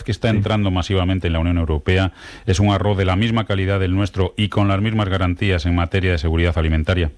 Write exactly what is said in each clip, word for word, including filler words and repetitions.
que está entrando masivamente en la Unión Europea es un arroz de la misma calidad del nuestro y con las mismas garantías en materia de seguridad alimentaria?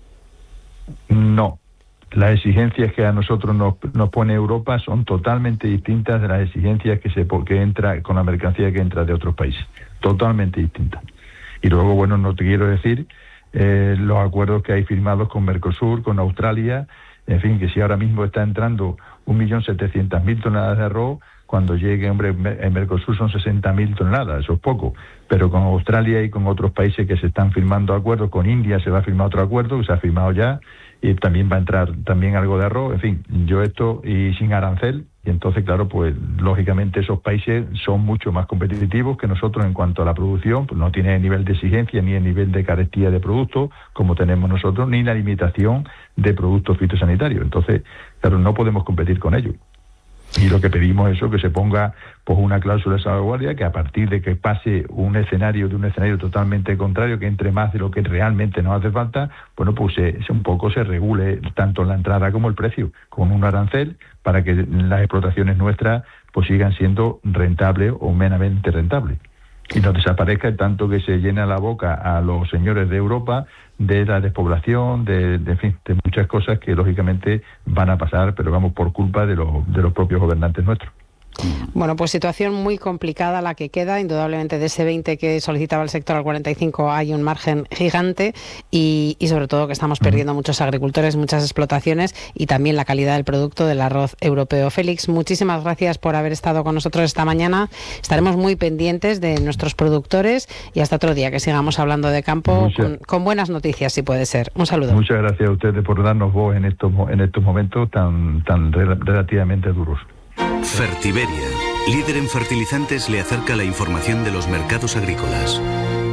No. Las exigencias que a nosotros nos, nos pone Europa son totalmente distintas de las exigencias que se que entra con la mercancía que entra de otros países. Totalmente distintas. Y luego, bueno, no te quiero decir eh, los acuerdos que hay firmados con Mercosur, con Australia, en fin, que si ahora mismo está entrando un millón setecientas mil toneladas de arroz, cuando llegue, hombre, en Mercosur son sesenta mil toneladas, eso es poco, pero con Australia y con otros países que se están firmando acuerdos, con India se va a firmar otro acuerdo, que se ha firmado ya, y también va a entrar también algo de arroz, en fin, yo esto, y sin arancel, y entonces, claro, pues lógicamente esos países son mucho más competitivos que nosotros en cuanto a la producción, pues no tienen el nivel de exigencia ni el nivel de carestía de productos como tenemos nosotros, ni la limitación de productos fitosanitarios, entonces, claro, no podemos competir con ellos. Y lo que pedimos es eso, que se ponga pues una cláusula de salvaguardia, que a partir de que pase un escenario de un escenario totalmente contrario, que entre más de lo que realmente nos hace falta, bueno, pues se, se un poco se regule tanto la entrada como el precio, con un arancel, para que las explotaciones nuestras pues sigan siendo rentables o menamente rentables. Y no desaparezca tanto que se llena la boca a los señores de Europa de la despoblación, de, de, en fin, de muchas cosas que lógicamente van a pasar, pero vamos, por culpa de, lo, de los propios gobernantes nuestros. Bueno, pues situación muy complicada la que queda, indudablemente de ese veinte que solicitaba el sector al cuarenta y cinco hay un margen gigante y, y sobre todo que estamos perdiendo muchos agricultores, muchas explotaciones y también la calidad del producto del arroz europeo. Félix, muchísimas gracias por haber estado con nosotros esta mañana. Estaremos muy pendientes de nuestros productores y hasta otro día que sigamos hablando de campo con, con buenas noticias, si puede ser. Un saludo. Muchas gracias a ustedes por darnos voz en estos, en estos momentos tan, tan relativamente duros. Fertiberia, líder en fertilizantes, le acerca la información de los mercados agrícolas.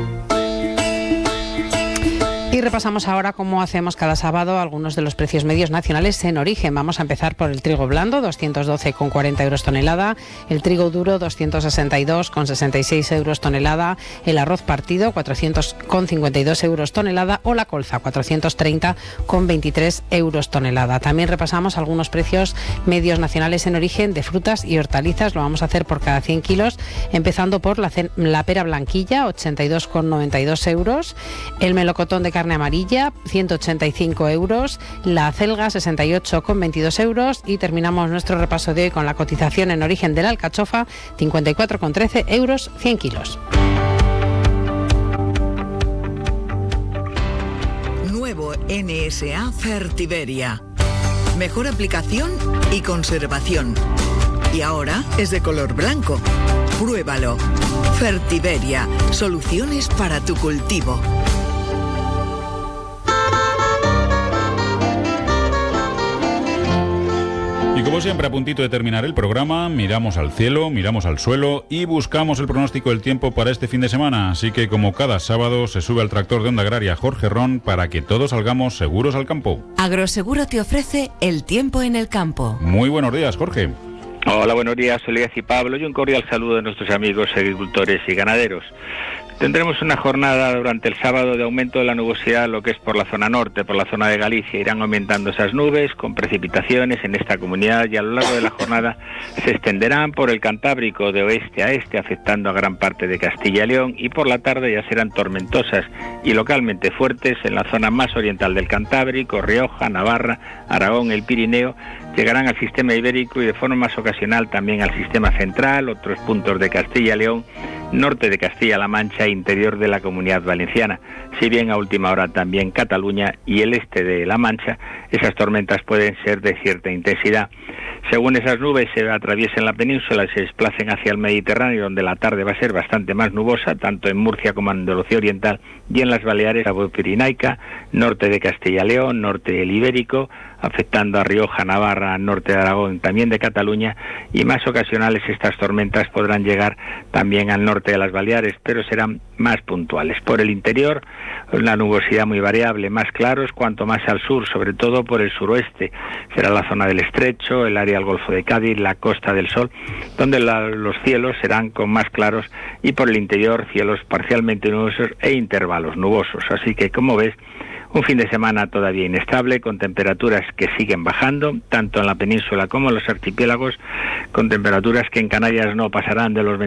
Y repasamos ahora, como hacemos cada sábado, algunos de los precios medios nacionales en origen. Vamos a empezar por el trigo blando, doscientos doce con cuarenta euros tonelada, el trigo duro, doscientos sesenta y dos con sesenta y seis euros tonelada, el arroz partido, cuatrocientos con cincuenta y dos euros tonelada, o la colza, cuatrocientos treinta con veintitrés euros tonelada. También repasamos algunos precios medios nacionales en origen de frutas y hortalizas. Lo vamos a hacer por cada cien kilos, empezando por la, la pera blanquilla, ochenta y dos con noventa y dos euros, el melocotón de carne amarilla, ciento ochenta y cinco euros, la acelga, sesenta y ocho con veintidós euros, y terminamos nuestro repaso de hoy con la cotización en origen de la alcachofa, cincuenta y cuatro con trece euros, cien kilos. Nuevo N S A Fertiberia. Mejor aplicación y conservación. Y ahora es de color blanco. Pruébalo. Fertiberia. Soluciones para tu cultivo. Y como siempre, a puntito de terminar el programa, miramos al cielo, miramos al suelo y buscamos el pronóstico del tiempo para este fin de semana. Así que, como cada sábado, se sube al tractor de Onda Agraria Jorge Ron para que todos salgamos seguros al campo. Agroseguro te ofrece el tiempo en el campo. Muy buenos días, Jorge. Hola, buenos días, Elías y Pablo, y un cordial saludo de nuestros amigos agricultores y ganaderos. Tendremos una jornada durante el sábado de aumento de la nubosidad, lo que es por la zona norte, por la zona de Galicia. Irán aumentando esas nubes con precipitaciones en esta comunidad y a lo largo de la jornada se extenderán por el Cantábrico de oeste a este, afectando a gran parte de Castilla y León, y por la tarde ya serán tormentosas y localmente fuertes en la zona más oriental del Cantábrico, Rioja, Navarra, Aragón, el Pirineo. Llegarán al sistema ibérico y de forma más ocasional también al sistema central, otros puntos de Castilla y León, norte de Castilla-La Mancha e interior de la Comunidad Valenciana. Si bien a última hora también Cataluña y el este de La Mancha, esas tormentas pueden ser de cierta intensidad. Según esas nubes se atraviesen la península y se desplacen hacia el Mediterráneo, donde la tarde va a ser bastante más nubosa, tanto en Murcia como en Andalucía Oriental y en las Baleares, la Pirinaica, norte de Castilla y León, norte del Ibérico, afectando a Rioja, Navarra, norte de Aragón, también de Cataluña, y más ocasionales estas tormentas podrán llegar también al norte de las Baleares, pero serán más puntuales. Por el interior, una nubosidad muy variable, más claros cuanto más al sur, sobre todo por el suroeste. Será la zona del Estrecho, el área del Golfo de Cádiz, la Costa del Sol, donde la, los cielos serán con más claros, y por el interior cielos parcialmente nubosos e intervalos nubosos. Así que, como ves, un fin de semana todavía inestable, con temperaturas que siguen bajando, tanto en la península como en los archipiélagos, con temperaturas que en Canarias no pasarán de los